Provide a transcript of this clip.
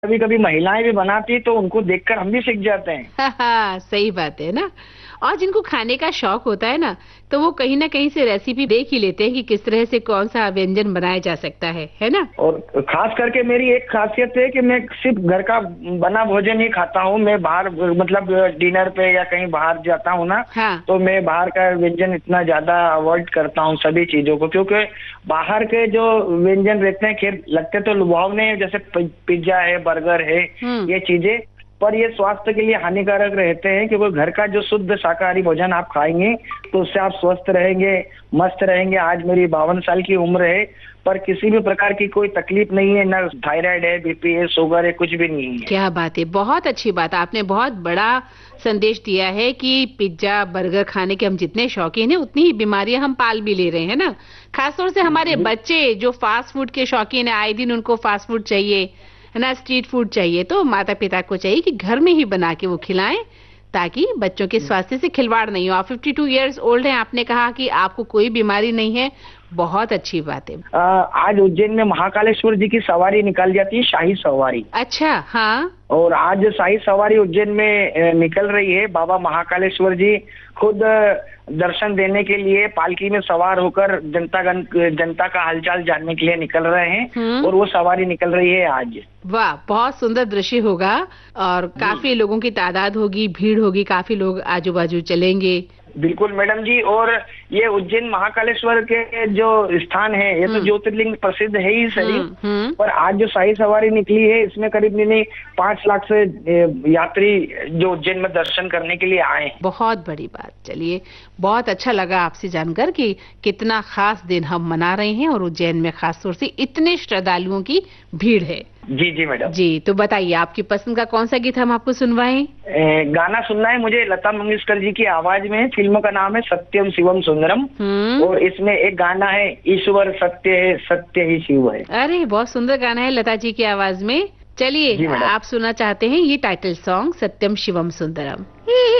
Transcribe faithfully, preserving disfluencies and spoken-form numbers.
कभी कभी महिलाएं भी बनाती तो उनको देखकर हम भी सीख जाते हैं। हाँ हाँ, सही बात है ना। और जिनको खाने का शौक होता है ना, तो वो कहीं ना कहीं से रेसिपी देख ही लेते हैं कि किस तरह से कौन सा व्यंजन बनाया जा सकता है है ना। और खास करके मेरी एक खासियत है कि मैं सिर्फ घर का बना भोजन ही खाता हूँ। मैं बाहर मतलब डिनर पे या कहीं बाहर जाता हूँ ना, हाँ। तो मैं बाहर का व्यंजन इतना ज्यादा अवॉइड करता हूँ सभी चीजों को, क्योंकि बाहर के जो व्यंजन रहते हैं खैर लगते तो लुभावने हैं, जैसे पिज्जा है, बर्गर है, हम्म। ये चीजें, पर ये स्वास्थ्य के लिए हानिकारक रहते हैं। क्योंकि घर का जो शुद्ध शाकाहारी भोजन आप खाएंगे तो उससे आप स्वस्थ रहेंगे, मस्त रहेंगे। आज मेरी बावन साल की उम्र है, पर किसी भी प्रकार की कोई तकलीफ नहीं है, ना थायराइड है, बीपी है, शुगर है, कुछ भी नहीं है। क्या बात है, बहुत अच्छी बात। आपने बहुत बड़ा संदेश दिया है कि पिज्जा बर्गर खाने के हम जितने शौकीन हैं उतनी ही बीमारियां हम पाल भी ले रहे हैं ना। खासतौर से हमारे बच्चे जो फास्ट फूड के शौकीन है, आए दिन उनको फास्ट फूड चाहिए है ना, स्ट्रीट फूड चाहिए। तो माता पिता को चाहिए कि घर में ही बना के वो खिलाएं, ताकि बच्चों के स्वास्थ्य से खिलवाड़ नहीं हो। आप बावन इयर्स ओल्ड हैं, आपने कहा कि आपको कोई बीमारी नहीं है, बहुत अच्छी बात है। आ, आज उज्जैन में महाकालेश्वर जी की सवारी निकाल जाती है, शाही सवारी। अच्छा। हाँ। और आज शाही सवारी उज्जैन में निकल रही है। बाबा महाकालेश्वर जी खुद दर्शन देने के लिए पालकी में सवार होकर जनता जनता का हालचाल जानने के लिए निकल रहे हैं, और वो सवारी निकल रही है आज। वाह, बहुत सुंदर दृश्य होगा और काफी लोगों की तादाद होगी, भीड़ होगी, काफी लोग आजू बाजू चलेंगे। बिल्कुल मैडम जी। और ये उज्जैन महाकालेश्वर के जो स्थान है, ये तो ज्योतिर्लिंग प्रसिद्ध है ही सही, पर आज जो शाही सवारी निकली है इसमें करीब नहीं पांच लाख से यात्री जो उज्जैन में दर्शन करने के लिए आए हैं। बहुत बड़ी बात। चलिए, बहुत अच्छा लगा आपसे जानकर कि कितना खास दिन हम मना रहे हैं और उज्जैन में खासतौर से इतने श्रद्धालुओं की भीड़ है। जी जी मैडम जी। तो बताइए, आपकी पसंद का कौन सा गीत हम आपको सुनवाएं? गाना सुनना है मुझे लता मंगेशकर जी की आवाज में। फिल्म का नाम है सत्यम शिवम सुंदरम, और इसमें एक गाना है ईश्वर सत्य है, सत्य ही शिव है। अरे, बहुत सुंदर गाना है लता जी की आवाज में। चलिए, आप सुनना चाहते हैं ये टाइटल सॉन्ग सत्यम शिवम सुंदरम।